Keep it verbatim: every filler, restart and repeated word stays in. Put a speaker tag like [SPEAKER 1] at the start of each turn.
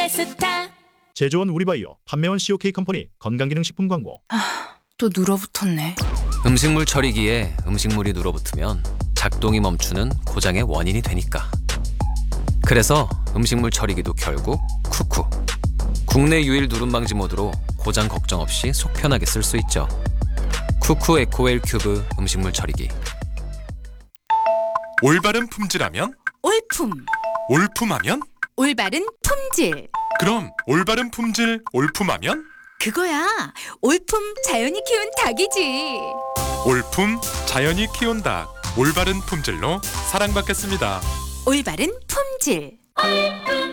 [SPEAKER 1] 올레스타.
[SPEAKER 2] 제조원 우리바이오, 판매원 씨오케이 컴퍼니 건강기능식품 광고.
[SPEAKER 3] 또 눌어붙었네.
[SPEAKER 4] 음식물 처리기에 음식물이 눌어붙으면 작동이 멈추는 고장의 원인이 되니까. 그래서 음식물 처리기도 결국 쿠쿠. 국내 유일 누름방지 모드로 고장 걱정 없이 속 편하게 쓸 수 있죠. 쿠쿠 에코웰 큐브 음식물 처리기.
[SPEAKER 5] 올바른 품질하면?
[SPEAKER 1] 올품.
[SPEAKER 5] 올품하면?
[SPEAKER 1] 올바른 품질.
[SPEAKER 5] 그럼 올바른 품질 올품하면?
[SPEAKER 1] 그거야. 올품 자연이 키운 닭이지.
[SPEAKER 5] 올품 자연이 키운 닭. 올바른 품질로 사랑받겠습니다.
[SPEAKER 1] 올바른 품질.